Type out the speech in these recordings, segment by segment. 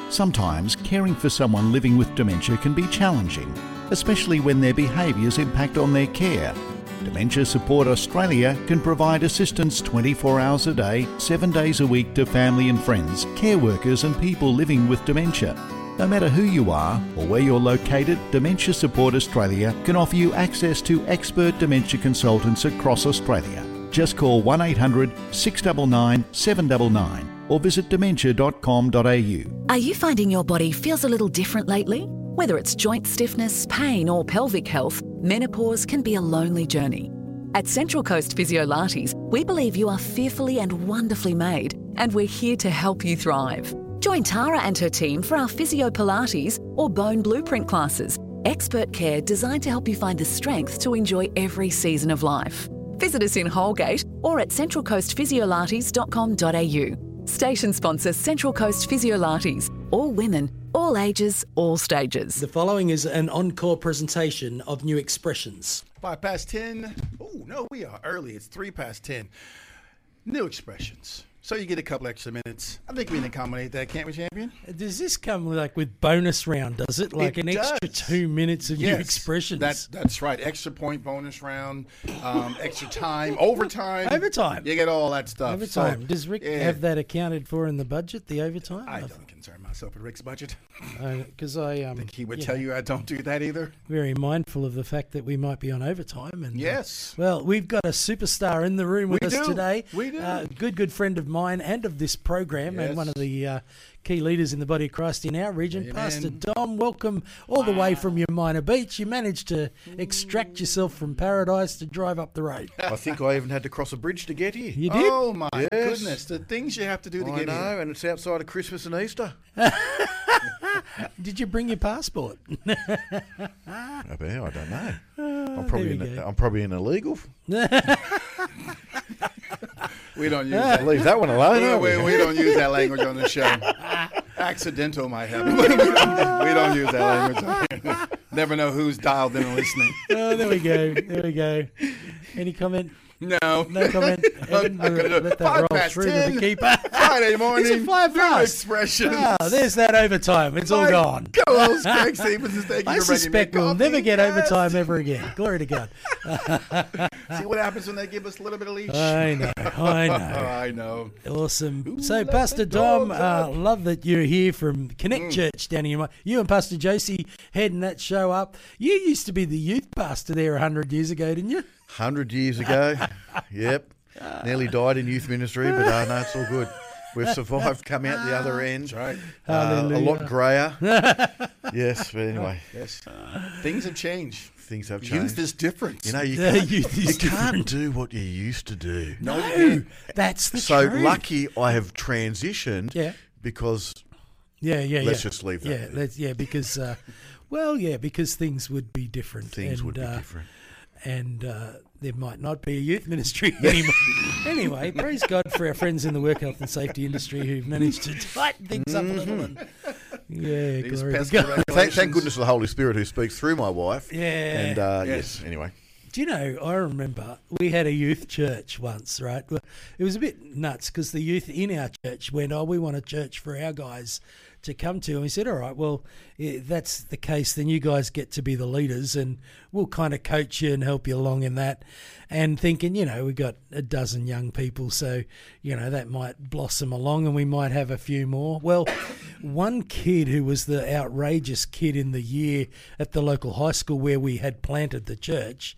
Sometimes caring for someone living with dementia can be challenging, especially when their behaviours impact on their care. Dementia Support Australia can provide assistance 24 hours a day, 7 days a week to family and friends, care workers and people living with dementia. No matter who you are or where you're located, Dementia Support Australia can offer you access to expert dementia consultants across Australia. Just call 1800 699 799 or visit dementia.com.au. Are you finding your body feels a little different lately? Whether it's joint stiffness, pain or pelvic health, menopause can be a lonely journey. At Central Coast Physiolates, we believe you are fearfully and wonderfully made, and we're here to help you thrive. Join Tara and her team for our Physio Pilates or Bone Blueprint classes. Expert care designed to help you find the strength to enjoy every season of life. Visit us in Holgate or at centralcoastphysiolates.com.au. Station sponsor Central Coast Physiolates. All women, all ages, all stages. The following is an encore presentation of New Expressions. 10:05. Oh, no, we are early. It's 10:03. New Expressions. So you get a couple extra minutes. I think we can accommodate that, can't we, champion? Does this come like with bonus round, does it? Like It an extra does. 2 minutes of New Yes, Expressions? That's right. Extra point bonus round, extra time, overtime. Overtime. You get all that stuff. Overtime. So, Does Rick yeah. have that accounted for in the budget, the overtime? I don't concern myself with Rick's budget. Because I think he would tell you I don't do that either. Very mindful of the fact that we might be on overtime. And Yes. well, we've got a superstar in the room with We us do. today. We do. Good friend of mine and of this program, Yes. and one of the key leaders in the body of Christ in our region. Amen. Pastor Dom, welcome all the way from your minor beach. You managed to extract yourself from paradise to drive up the road. I think I even had to cross a bridge to get here. You did? Oh, my Yes. goodness. The things you have to do to I get know, here. and it's outside of Christmas and Easter. Did you bring your passport? I don't know. I'm there we go. I'm probably an illegal. We don't use that. Leave that one alone. don't we? We don't use that language on the show. Accidental might happen. we don't use that language. Never know who's dialed in and listening. Oh, there we go. There we go. Any comment? No. No comment. Evan, Not gonna do it. let that roll 10:05 through to the keeper. Friday morning. Is it 5 New past? Expressions. There's that overtime. It's all My gone. Co-host Greg Stevens is taking I you suspect we'll never get overtime ever again. Glory to God. See what happens when they give us a little bit of leash. I know. I know. Awesome. So, let Pastor the Dom, dogs out. love that you're here from Connect Church down here. You and Pastor Josie heading that show up. You used to be the youth pastor there 100 years ago, didn't you? 100 years ago. Yep. Nearly died in youth ministry, but no, it's all good. We've survived, come out the other end. That's right. A lot greyer. Yes, but anyway. Yes. Things have changed. Things have changed. Youth is different. You know, you The can't, youth is you can't different. do what you used to do. No, that's the So truth. lucky I have transitioned Yeah. because Yeah. Let's just leave that there. Because, because things would be different. things would be different. And there might not be a youth ministry anymore. Anyway, praise God for our friends in the work health and safety industry who've managed to tighten things up a little. And, yeah, These glory to pesky God. Thank goodness for the Holy Spirit who speaks through my wife. Yeah. And Yes. yes, anyway. Do you know, I remember we had a youth church once, right? Well, it was a bit nuts because the youth in our church went, we want a church for our guys to come to. And we said, all right, well, if that's the case, then you guys get to be the leaders and we'll kind of coach you and help you along in that. And thinking, we got a dozen young people, so, that might blossom along and we might have a few more. Well, one kid who was the outrageous kid in the year at the local high school where we had planted the church,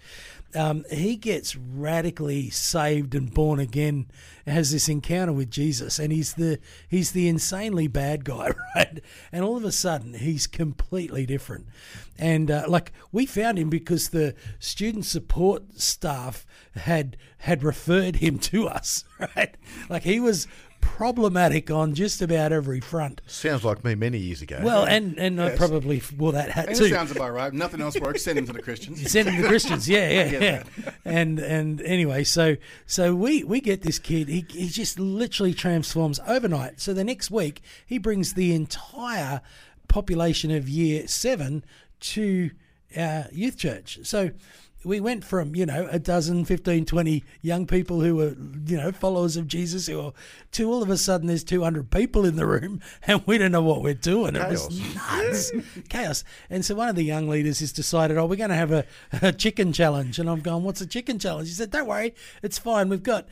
he gets radically saved and born again, has this encounter with Jesus, and he's the insanely bad guy, right? And all of a sudden, he's completely different. And we found him because the student support staff had referred him to us, right? Like he was problematic on just about every front. Sounds like me many years ago. Well, and I probably wore that hat And too. it sounds about right. Nothing else works. Send him to the Christians. You send him to Christians, yeah. And anyway, so we get this kid. He just literally transforms overnight. So the next week he brings the entire population of year 7 to our youth church. So we went from, a dozen, 15, 20 young people who were, followers of Jesus to all of a sudden there's 200 people in the room and we don't know what we're doing. Chaos. It was nuts. Chaos. And so one of the young leaders has decided, we're going to have a chicken challenge. And I'm going, what's a chicken challenge? He said, don't worry, it's fine. We've got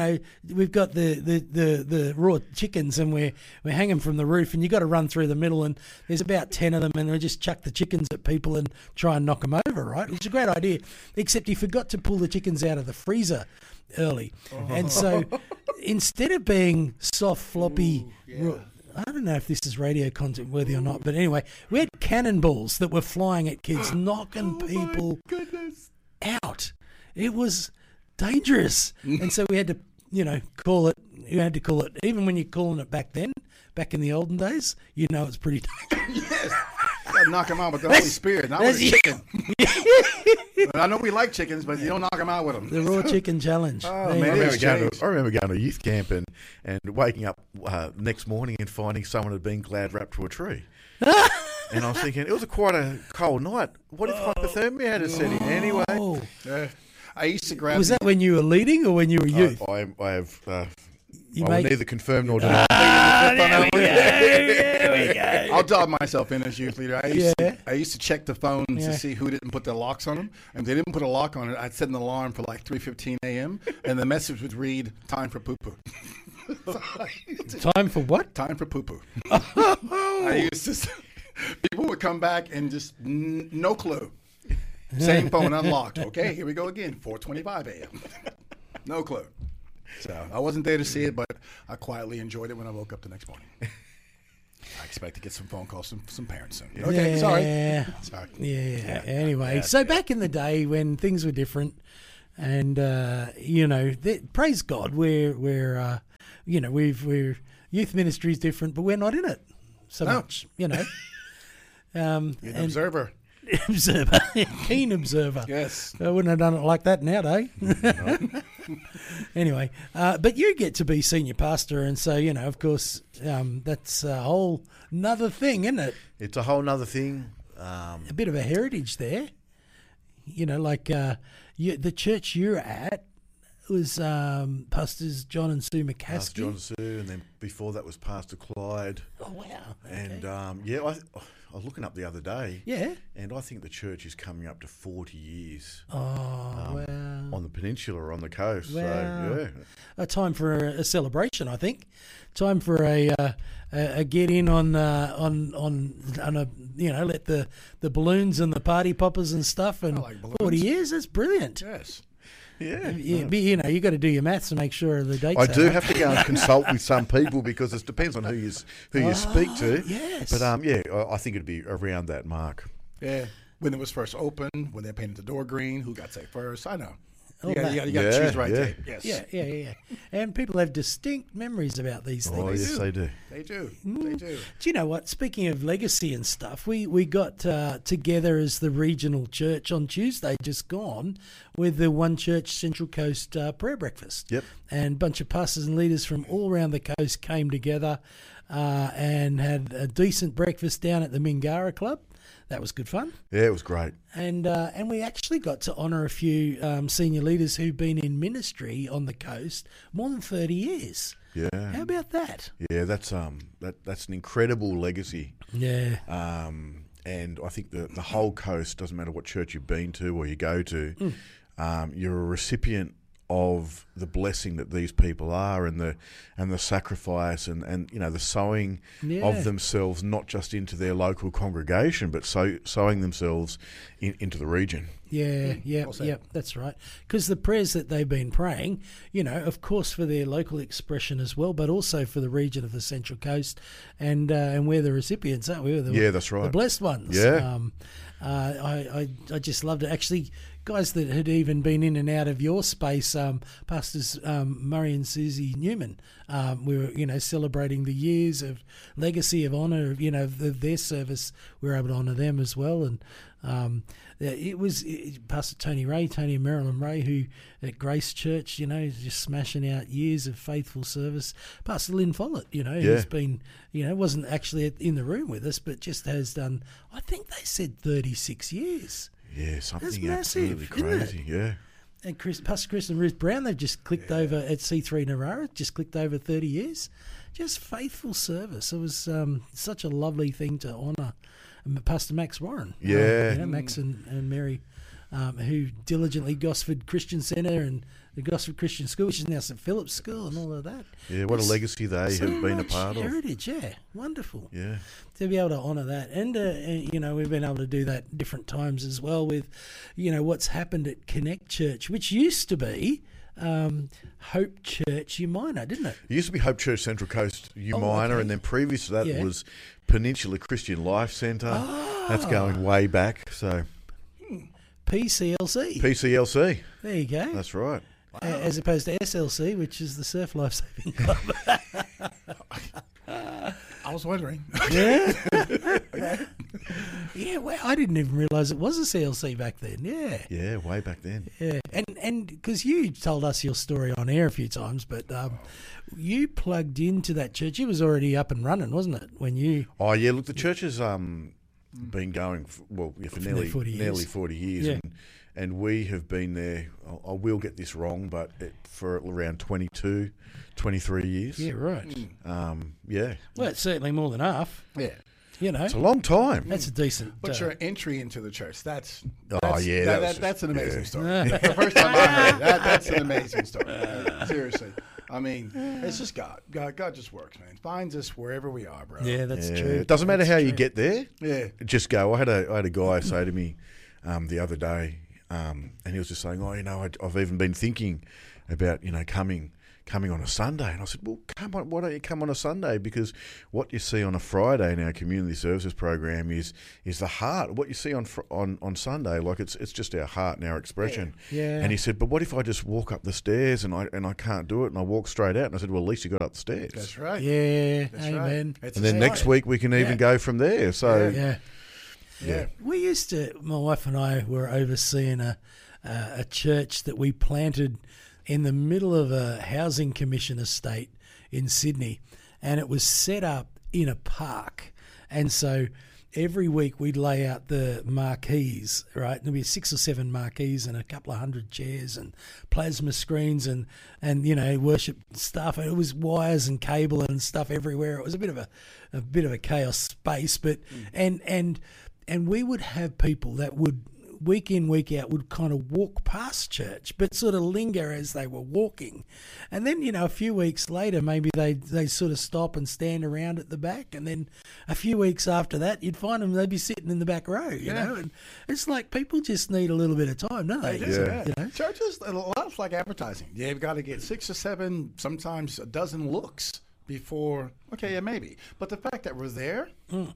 the raw chickens and we're hanging from the roof and you got to run through the middle and there's about 10 of them and we just chuck the chickens at people and try and knock them over, right? Which is a great idea. Except he forgot to pull the chickens out of the freezer early. And so instead of being soft, floppy, I don't know if this is radio content worthy or not, but anyway, we had cannonballs that were flying at kids, knocking people out. It was dangerous. And so we had to, call it, even when you're calling it back then, back in the olden days, it's pretty dangerous. Yes. You got to knock them out with the Holy Spirit, not with a chicken. I know we like chickens, but you don't knock them out with them. The raw chicken challenge. Oh, There man, you it go. is I remember going to a youth camp and waking up next morning and finding someone had been glad wrapped to a tree. And I was thinking, it was quite a cold night. What if hypothermia had a set in anyway? Oh. I used to grab. Was that when you were leading or when you were youth? I have. You I will make- neither confirm nor deny. I'll dog myself in as youth leader. I used to check the phones Yeah. to see who didn't put their locks on them. And if they didn't put a lock on it, I'd set an alarm for like 3:15 a.m. and the message would read, "Time for poo-poo." Time for what? Time for poo-poo. I used to. People would come back and just no clue. Same phone unlocked. Okay, here we go again. 4:25 a.m. No clue. So I wasn't there to see it, but I quietly enjoyed it when I woke up the next morning. I expect to get some phone calls from some parents soon. Okay, Yeah. sorry. Yeah. Anyway, so back in the day when things were different, and praise God, we're youth ministry is different, but we're not in it so No. much. You're an observer. Observer, keen observer. Yes. I wouldn't have done it like that nowadays. Anyway, but you get to be senior pastor, and so of course, that's a whole nother thing, isn't it? It's a whole nother thing. A bit of a heritage there. The church you're at was Pastors John and Sue McCaskey. Pastor John Sue, and then before that was Pastor Clyde. Oh wow! And I was looking up the other day. Yeah. And I think the church is coming up to 40 years Oh wow! on the peninsula, on the coast. Wow. So, A time for a celebration, I think. Time for a get in on let the balloons and the party poppers and stuff. And I like balloons. 40 years, that's brilliant. Yes. yeah. You got to do your maths to make sure the dates. I are do right. have to go and consult with some people because it depends on who you speak to. Yes. But I think it'd be around that mark. Yeah. When it was first opened, when they painted the door green, who got saved first? I know. Oh, You got that. to Yeah, choose the right yeah. date. Yes. Yeah. And people have distinct memories about these things. Oh, yes, they do. They do. They do. Do you know what? Speaking of legacy and stuff, we got together as the regional church on Tuesday, just gone, with the One Church Central Coast prayer breakfast. Yep. And a bunch of pastors and leaders from all around the coast came together and had a decent breakfast down at the Mingara Club. That was good fun. Yeah, it was great. And we actually got to honour a few senior leaders who've been in ministry on the coast more than 30 years. Yeah. How about that? Yeah, that's that's an incredible legacy. Yeah. And I think the whole coast, doesn't matter what church you've been to or you go to, you're a recipient of the blessing that these people are, and the sacrifice and the sowing of themselves, not just into their local congregation, but sowing themselves into the region. Yeah, that's right. Because the prayers that they've been praying, of course for their local expression as well, but also for the region of the Central Coast, and we're the recipients, aren't we? Yeah, that's right. The blessed ones. Yeah. I just loved it. Actually, guys that had even been in and out of your space, Pastors Murray and Susie Newman, we were celebrating the years of legacy of honour of their service. We were able to honour them as well, and it was Pastor Tony and Marilyn Ray, who at Grace Church, just smashing out years of faithful service. Pastor Lynn Follett, who's been, wasn't actually in the room with us, but just has done, I think they said 36 years. Yeah, something massive, absolutely isn't it? crazy. Yeah. And Pastor Chris and Ruth Brown, they've just clicked over at C3 Narara, just clicked over 30 years. Just faithful service. It was such a lovely thing to honour Pastor Max Warren. Yeah. Max and Mary, who diligently Gosford Christian Centre and the Gosford Christian School, which is now St Philip's School and all of that. Yeah, what a legacy they So have been a much part of. heritage, yeah. Wonderful. Yeah. To be able to honour that. And, we've been able to do that different times as well with, what's happened at Connect Church, which used to be Hope Church Umina, didn't it? It used to be Hope Church Central Coast Umina, okay. and then previous to that Yeah. was Peninsula Christian Life Centre. That's going way back. So PCLC. PCLC. There you go. That's right. As opposed to SLC, which is the Surf Life Saving Club. I was wondering. Yeah, well, I didn't even realise it was a CLC back then. Yeah. Yeah, way back then. Yeah, and because you told us your story on air a few times, but you plugged into that church. It was already up and running, wasn't it? When you Oh yeah, look, the church has been going for nearly 40 years. nearly 40 years, Yeah. and we have been there. I will get this wrong, but for around 22, 23 years. yeah, right. Yeah, Well, it's certainly more than half. Yeah. it's a long time. That's a decent. But your entry into the church, that's Oh, yeah, that was that's an amazing just- story. The first time I heard that, that's an amazing story. Seriously. I mean, it's just God. God just works, man. Finds us wherever we are, bro. yeah, that's Yeah, true. it doesn't matter That's how you true. get there. Yeah. Just go. I had a guy say to me the other day, and he was just saying, I've even been thinking about coming on a Sunday. And I said, well, come on, why don't you come on a Sunday? Because what you see on a Friday in our community services program is the heart. What you see on Sunday, like it's just our heart and our expression. Yeah. And he said, but what if I just walk up the stairs and I can't do it and I walk straight out? And I said, well, at least you got up the stairs. That's right. Yeah, That's amen. right. It's And the then same next way. week we can even go from there. So Yeah. Yeah. We used to, my wife and I were overseeing a church that we planted in the middle of a housing commission estate in Sydney, and it was set up in a park. And so every week we'd lay out the marquees, right? There'd be 6 or 7 marquees and a couple of 100 chairs and plasma screens and worship stuff. And it was wires and cable and stuff everywhere. It was a bit of a chaos space, but and we would have people that would week in, week out, would kind of walk past church, but sort of linger as they were walking. And then, a few weeks later, maybe they sort of stop and stand around at the back. And then a few weeks after that, you'd find them, they'd be sitting in the back row, you know. And it's like people just need a little bit of time, don't they? They do, Yeah. yeah. Churches, a lot of like advertising. They've got to get 6 or 7, sometimes a dozen looks before, okay, yeah, maybe. But the fact that we're there, and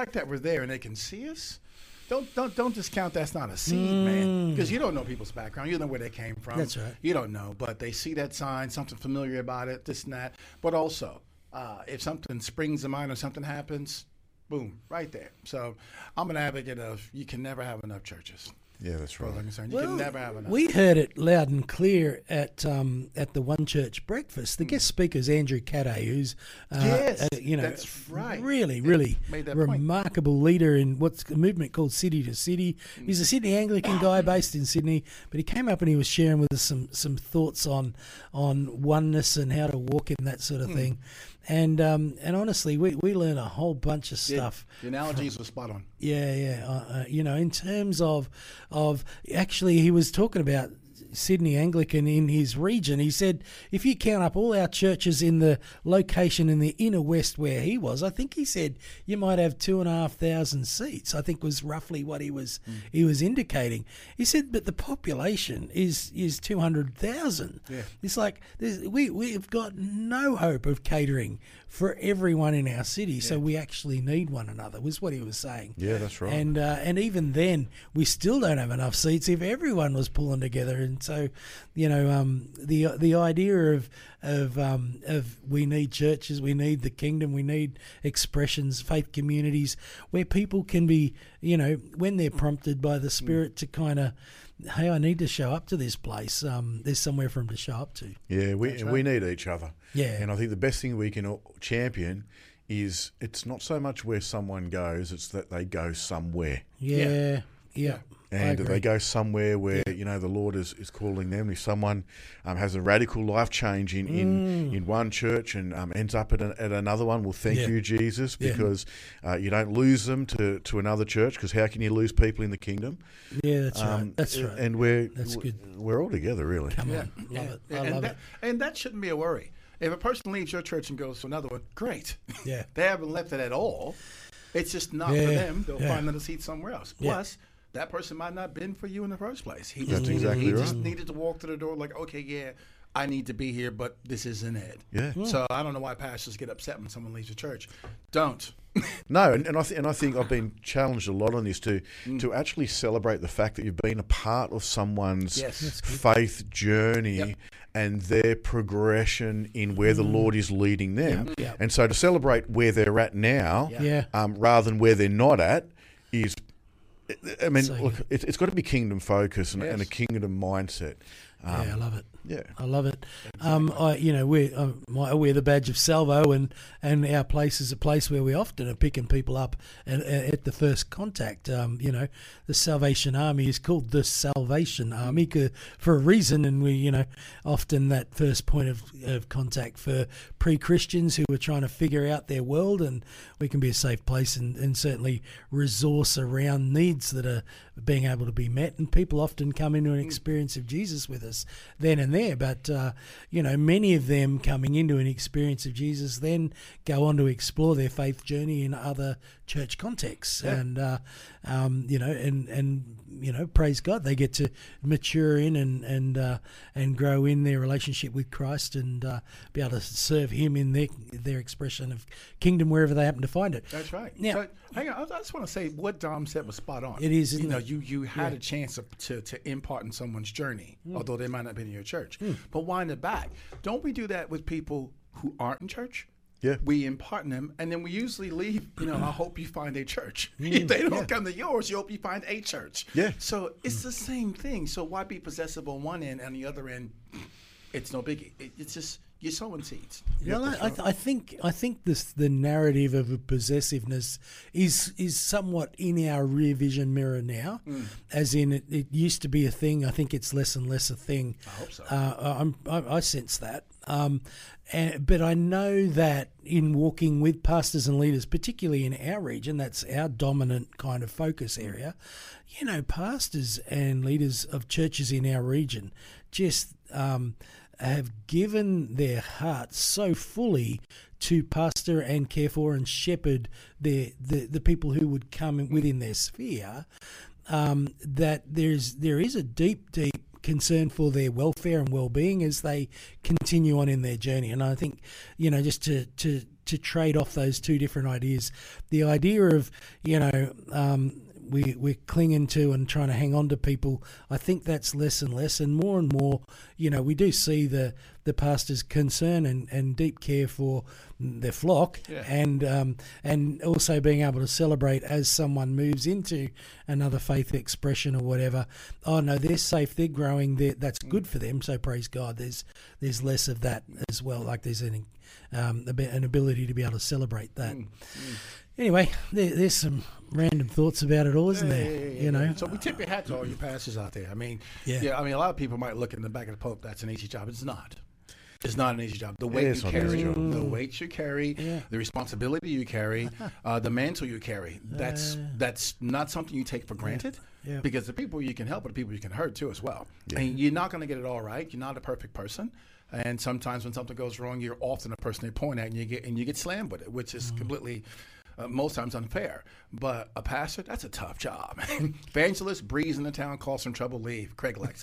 they can see us, don't discount that's not a seed, man. Because you don't know people's background. You don't know where they came from. That's right. You don't know. But they see that sign, something familiar about it, this and that. But also, if something springs to mind or something happens, boom, right there. So I'm an advocate of you can never have enough churches. yeah, that's right. I'm concerned. You can never have enough. We heard it loud and clear at the One Church breakfast. The guest speaker is Andrew Cadday, who's Yes, that's right. really made that point. remarkable leader in what's a movement called City to City. He's a Sydney Anglican guy based in Sydney, but he came up and he was sharing with us some thoughts on oneness and how to walk in that sort of thing. And honestly, we learned a whole bunch of stuff. The analogies were spot on. Yeah. In terms of actually, he was talking about Sydney Anglican in his region. He said, if you count up all our churches in the location in the inner west where he was, I think he said you might have 2,500 seats. I think was roughly what he was indicating. He said, but the population is 200,000. Yeah. It's like we've got no hope of catering for everyone in our city, so we actually need one another, was what he was saying. Yeah, that's right. And even then, we still don't have enough seats if everyone was pulling together. And so, the idea of we need churches, we need the kingdom, we need expressions, faith communities where people can be, when they're prompted by the Spirit to kind of, hey, I need to show up to this place. There's somewhere for them to show up to. Yeah, we need each other. Yeah. And I think the best thing we can all champion is it's not so much where someone goes, it's that they go somewhere. Yeah. Yeah. I And agree. they go somewhere where, the Lord is calling them. If someone has a radical life change in one church and ends up at another one, well, thank you, Jesus, because you don't lose them to another church, because how can you lose people in the kingdom? Yeah, that's right. That's right. And That's good. we're all together, really. Come on. Love it. I love it. And that shouldn't be a worry. If a person leaves your church and goes to another one, great. Yeah. They haven't left it at all. It's just not for them. They'll find another seat somewhere else. Yeah. Plus, that person might not have been for you in the first place. He That's just exactly he right. just needed to walk through the door like, okay, yeah, I need to be here, but this isn't it. Yeah. So I don't know why pastors get upset when someone leaves a church. Don't. No, and I think I've been challenged a lot on this to actually celebrate the fact that you've been a part of someone's Yes. faith journey and their progression in where the Lord is leading them. Yeah. And so to celebrate where they're at now, Yeah. rather than where they're not at, is, I mean, So look, it's got to be kingdom focus and a Yes. kingdom mindset. I love it. Yeah. I love it. We're the badge of Salvo, and our place is a place where we often are picking people up at the first contact. The Salvation Army is called the Salvation Army for a reason, and we, often that first point of contact for pre-Christians who are trying to figure out their world, and we can be a safe place and certainly resource around needs that are being able to be met. And people often come into an experience of Jesus with us then and there, but many of them coming into an experience of Jesus then go on to explore their faith journey in other church contexts, and praise God, they get to mature in and grow in their relationship with Christ and be able to serve Him in their expression of kingdom wherever they happen to find it. That's right. Now, So, hang on, I just want to say what Dom said was spot on. It is, isn't it? You had a chance to impart in someone's journey, although they might not have been in your church. But wind it back. Don't we do that with people who aren't in church? Yeah. We impart in them, and then we usually leave, I hope you find a church. If they don't come to yours, you hope you find a church. Yeah. So it's the same thing. So why be possessive on one end, and on the other end, it's no biggie. It's just, you're sowing seeds. Well, I think the narrative of possessiveness is somewhat in our rear vision mirror now, as in it used to be a thing. I think it's less and less a thing. I hope so. I sense that. But I know that in walking with pastors and leaders, particularly in our region, that's our dominant kind of focus area. Pastors and leaders of churches in our region just have given their hearts so fully to pastor and care for and shepherd the people who would come within their sphere, that there is a deep concern for their welfare and well-being as they continue on in their journey. And I think, just to trade off those two different ideas, the idea of, we're clinging to and trying to hang on to people, I think that's less and less, and more, we do see the pastor's concern and deep care for their flock, and also being able to celebrate as someone moves into another faith expression or whatever. Oh no, they're safe, they're growing, that's good for them. So praise God, there's less of that as well. Like there's an ability to be able to celebrate that. Anyway, there's some random thoughts about it all, isn't there? So we tip your hat to all you pastors out there. I mean, Yeah. a lot of people might look in the back of the Pope. That's an easy job. It's not. It's not an easy job. The weight it's you not an easy carry, job. the weight you carry, the responsibility you carry, the mantle you carry. That's not something you take for granted. Yeah. Because the people you can help are the people you can hurt too as well. And you're not going to get it all right. You're not a perfect person. And sometimes when something goes wrong, you're often the person they point at, and you get slammed with it, which is completely. Most times unfair, but a pastor, that's a tough job. Evangelist, breeze in the town, cause some trouble, leave. Craig likes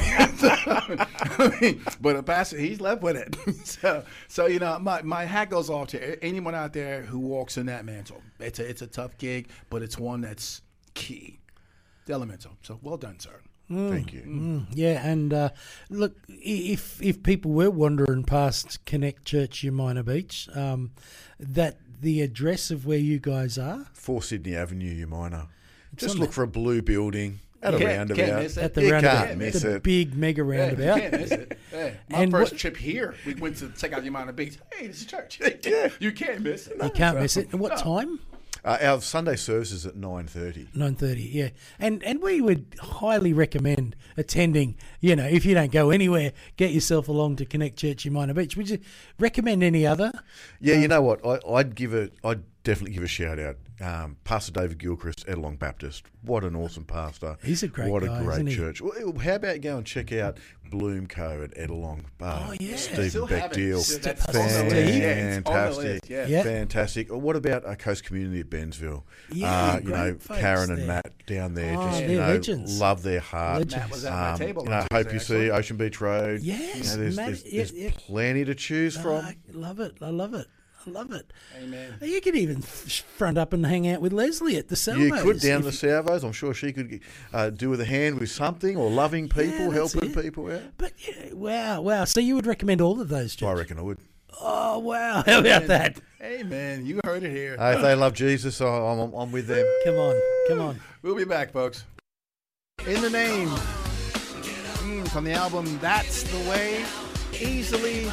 that. But a pastor, he's left with it. So my hat goes off to anyone out there who walks in that mantle. It's a tough gig, but it's one that's key. The elemental. So well done, sir. Thank you. Yeah, and look, if people were wandering past Connect Church Umina Beach, that the address of where you guys are 4 Sydney Avenue, Umina. Just on look for a blue building at a Can't roundabout. miss it. at the You roundabout, can't miss the it. big mega roundabout. Can't miss it. Hey, my And first what- trip here, we went to check out Umina Beach. Hey, this is church. You can't miss it. You can't miss it. And what time? Our Sunday service is at 9:30. 9:30, yeah. And we would highly recommend attending, if you don't go anywhere, get yourself along to Connect Church in Minor Beach. Would you recommend any other? Yeah, you know what? I'd definitely give a shout out. Pastor David Gilchrist, Edelong Baptist. What an awesome pastor. He's a great What guy, a great isn't he? church. Well, how about go and check out Bloomco at Edelong? Yeah. Stephen Still have it. Beckdeal. That's on the list. Yeah, it's on the Fantastic. list, yeah. Yeah. Fantastic. What about Coast Community at Bensville? Yeah, great folks Karen and there. Matt down there. Oh, just, they're legends. love their heart. Legends. Matt was at my table. on Hope Tuesday, you see actually. Ocean Beach Road. Yes, there's Matt, there's yeah. plenty to choose from. I love it. I love it. Amen. You could even front up and hang out with Leslie at the Salvos. You could down the Salvos. I'm sure she could do with a hand with something, or loving people, that's helping it. people out. But wow. So you would recommend all of those, I George? reckon I would. Oh, wow. How about that? Amen. You heard it here. If they love Jesus, I'm with them. Come on. We'll be back, folks. In the Name. From the album That's the Way. Easily.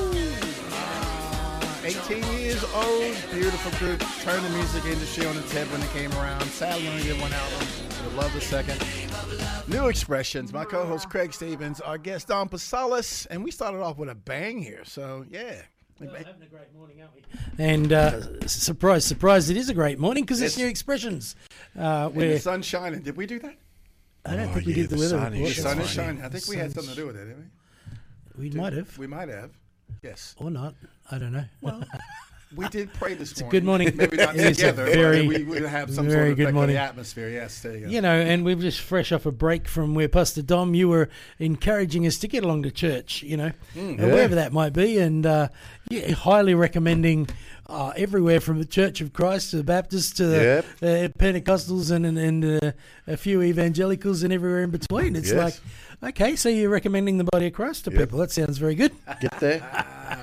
18 years old. Beautiful group. Turned the music industry on its head when it came around. Sadly, only did one album. Would love the second. New Expressions. My co-host Craig Stevens. Our guest Don Pasalis. And we started off with a bang here. So, yeah. Well, having a great morning, aren't we? And surprise, it is a great morning because it's Yes. New Expressions. And Where the sun's shining. Did we do that? I don't Oh, think we yeah, did the the weather sun is report. The sun is shining. shining. I think we had something to do with it, didn't we? We might have, We might have. Yes. or not. I don't know. Well, we did pray this morning. good morning. Maybe not It is a together. very- but we would have some very sort of good effect on morning. the atmosphere. Yes, there you go. And we're just fresh off a break from where Pastor Dom, you were encouraging us to get along to church, wherever that might be, and highly recommending everywhere from the Church of Christ to the Baptists to the Pentecostals and a few evangelicals and everywhere in between. It's Yes. like, okay, so you're recommending the body of Christ to people. That sounds very good. Get there.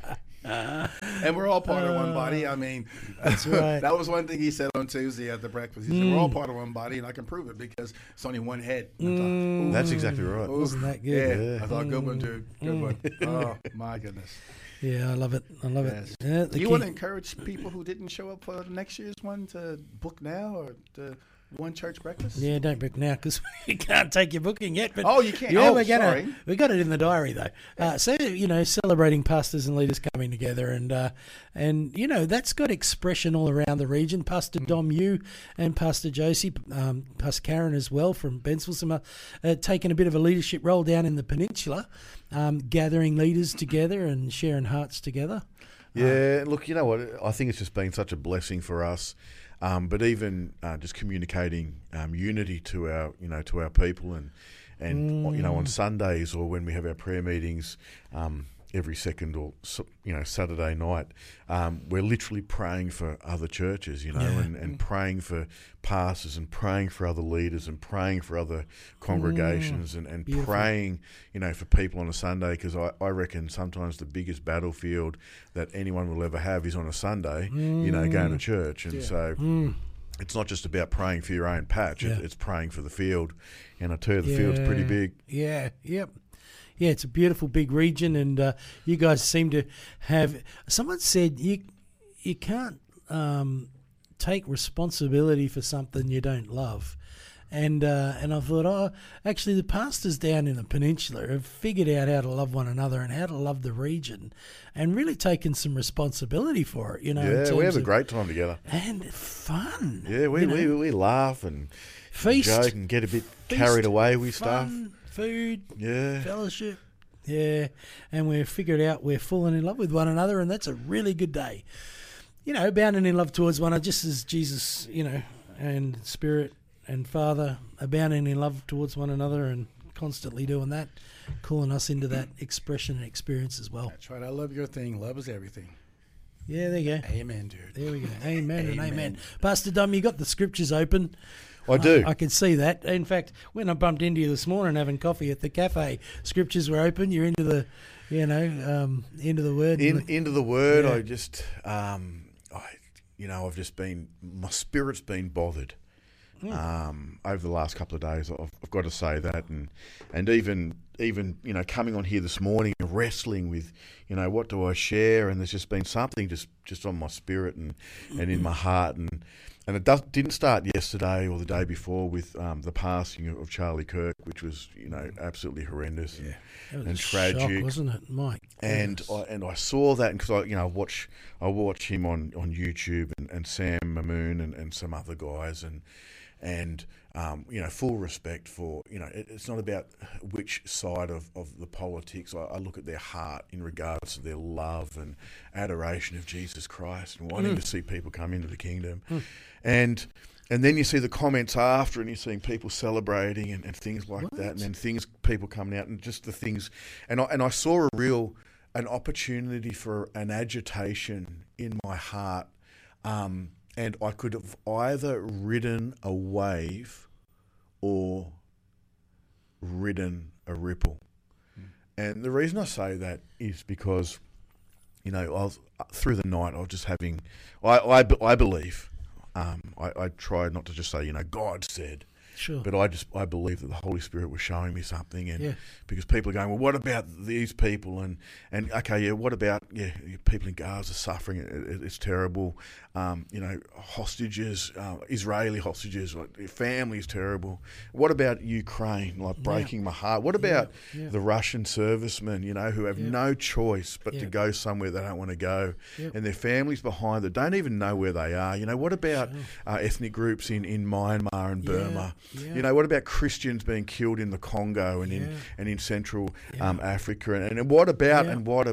And we're all part of one body. I mean, That's right. that was one thing he said on Tuesday at the breakfast. He said, we're all part of one body, and I can prove it because it's only one head. And I thought, ooh, That's exactly right. Wasn't that good? Yeah. I thought, good one, dude. Good one. Oh, my goodness. Yeah, I love it. Yes. Yeah, Do you want to encourage people who didn't show up for next year's one to book now or the one church breakfast? Yeah, don't book now because we can't take your booking yet. But Oh, you can't? Yeah, Oh, sorry. sorry. We got it in the diary though. So celebrating pastors and leaders coming together, and that's got expression all around the region. Pastor Dom, you and Pastor Josie, Pastor Karen as well from Bensville, some taking a bit of a leadership role down in the peninsula, gathering leaders together and sharing hearts together. Yeah, look, you know what? I think it's just been such a blessing for us. But even just communicating unity to our people and on Sundays or when we have our prayer meetings every second or Saturday night, we're literally praying for other churches, and praying for pastors and praying for other leaders and praying for other congregations and praying, for people on a Sunday, because I reckon sometimes the biggest battlefield that anyone will ever have is on a Sunday, going to church. And so it's not just about praying for your own patch, it's praying for the field. And I tell you, the field's pretty big. Yeah, yep. Yeah, it's a beautiful big region, and you guys seem to have. Someone said you can't take responsibility for something you don't love, and I thought, actually, the pastors down in the peninsula have figured out how to love one another and how to love the region, and really taken some responsibility for it. Yeah, we have a great time together and fun. Yeah, we laugh and feast, joke and get a bit carried away with stuff. Food, yeah, fellowship, yeah, and we've figured out we're falling in love with one another, and that's a really good day. Abounding in love towards one another, just as Jesus, and Spirit and Father abounding in love towards one another, and constantly doing that, calling us into that expression and experience as well. That's right. I love your thing. Love is everything. Yeah, there you go. Amen, dude. There we go. Amen and amen. Pastor Dom, you got the scriptures open. I do. I can see that. In fact, when I bumped into you this morning having coffee at the cafe, scriptures were open. You're into the, into the Word. Into the Word. Yeah. I just, I've just been, my spirit's been bothered over the last couple of days. I've I've got to say that, and even coming on here this morning, wrestling with what do I share, and there's just been something just on my spirit and in my heart, and it didn't start yesterday or the day before with the passing of Charlie Kirk, which was absolutely horrendous and tragic, shock, wasn't it, Mike? And I saw that because I watch him on YouTube and Sam Mamoon and some other guys and full respect for it's not about which side of the politics. I look at their heart in regards to their love and adoration of Jesus Christ and wanting to see people come into the kingdom, and then you see the comments after, and you're seeing people celebrating and things like that, and then people coming out and just the things, and I saw an opportunity for an agitation in my heart. And I could have either ridden a wave or ridden a ripple. And the reason I say that is because, I was through the night, I was just having, I believe, I try not to just say, God said. Sure. But I believe that the Holy Spirit was showing me something, and because people are going, well, what about these people? And okay, what about people in Gaza suffering? It's terrible. Hostages, Israeli hostages, family is terrible. What about Ukraine? Breaking my heart. What about the Russian servicemen? Who have no choice but to go somewhere they don't want to go, and their families behind that don't even know where they are. What about ethnic groups in Myanmar and Burma? What about Christians being killed in the Congo and in Central Africa? And what about?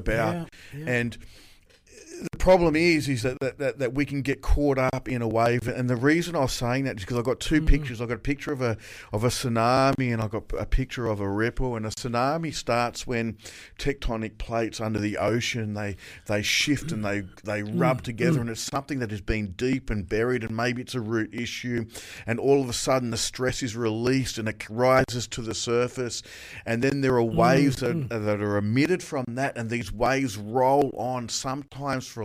And the problem is that we can get caught up in a wave, and the reason I was saying that is because I've got two pictures. I've got a picture of a tsunami, and I've got a picture of a ripple. And a tsunami starts when tectonic plates under the ocean they shift and they rub together, and it's something that has been deep and buried, and maybe it's a root issue, and all of a sudden the stress is released and it rises to the surface, and then there are waves that are emitted from that, and these waves roll on sometimes for